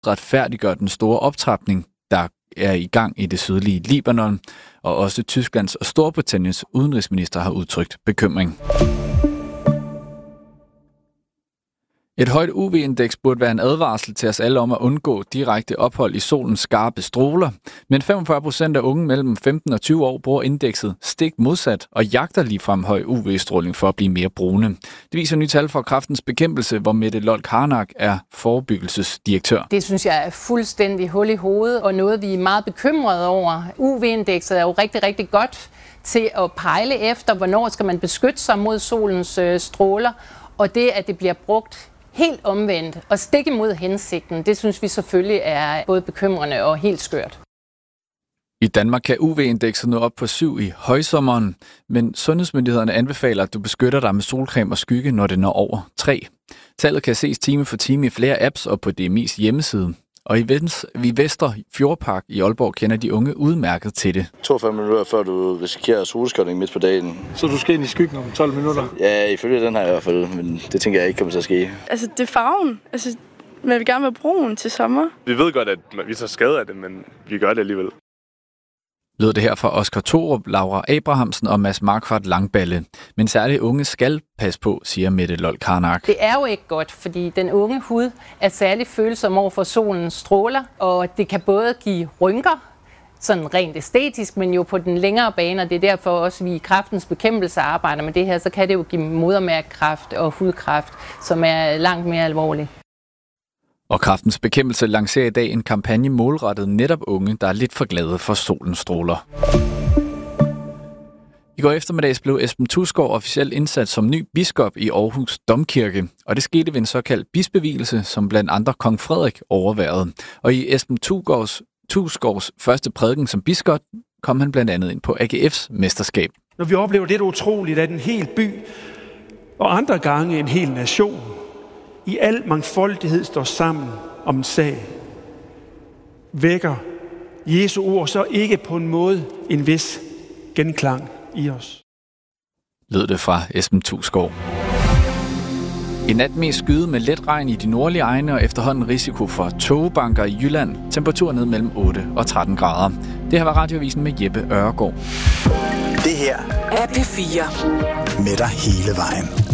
retfærdiggør den store optrapning, der er i gang i det sydlige Libanon, og også Tysklands og Storbritanniens udenrigsminister har udtrykt bekymring. Et højt UV-indeks burde være en advarsel til os alle om at undgå direkte ophold i solens skarpe stråler, men 45% af unge mellem 15 og 20 år bruger indekset stik modsat og jagter ligefrem høj UV-stråling for at blive mere brune. Det viser nye tal fra Kræftens Bekæmpelse, hvor Mette Lold Karnak er forebyggelsesdirektør. Det synes jeg er fuldstændig hul i hovedet, og noget vi er meget bekymrede over. UV-indekset er jo rigtig, rigtig godt til at pejle efter, hvornår skal man beskytte sig mod solens stråler, og det, at det bliver brugt helt omvendt og stik imod hensigten, det synes vi selvfølgelig er både bekymrende og helt skørt. I Danmark kan UV-indekset nå op på 7 i højsommeren, men sundhedsmyndighederne anbefaler, at du beskytter dig med solcreme og skygge, når det når over 3. Tallet kan ses time for time i flere apps og på DMI's hjemmeside. Og i Vester Fjordpark i Aalborg kender de unge udmærket til det. 42 minutter før du risikerer solskåring midt på dagen. Så du skal ind i skyggen om 12 minutter? Ja, ifølge den her i hvert fald, men det tænker jeg ikke kommer til at ske. Altså, det er farven. Altså, man vil gerne være brun til sommer. Vi ved godt, at vi tager skade af det, men vi gør det alligevel. Lød det her fra Oscar Thorup, Laura Abrahamsen og Mads Markvart Langballe. Men særligt unge skal passe på, siger Mette Lold Karnak. Det er jo ikke godt, fordi den unge hud er særligt følsom over for solens stråler, og det kan både give rynker, sådan rent æstetisk, men jo på den længere bane, og det er derfor også, vi i Kræftens Bekæmpelse arbejder med det her, så kan det jo give modermærkekræft og hudkræft, som er langt mere alvorlig. Og Kræftens Bekæmpelse lancerer i dag en kampagne målrettet netop unge, der er lidt for glade for solens stråler. I går eftermiddags blev Esben Thusgaard officielt indsat som ny biskop i Aarhus Domkirke, og det skete ved en såkaldt bispevielse, som blandt andre kong Frederik overværede. Og i Esben Thusgaards første prædiken som biskop kom han blandt andet ind på AGF's mesterskab. Når vi oplever det utroligt, at en hel by og andre gange en hel nation i al mangfoldighed står sammen om en sag, vækker Jesu ord så ikke på en måde en vis genklang i os. Lød det fra Esben Thusgaard. I nat mest skyde med let regn i de nordlige egne og efterhånden risiko for tågebanker i Jylland. Temperatur ned mellem 8 og 13 grader. Det her var Radioavisen med Jeppe Øregaard. Det her er P4 med dig hele vejen.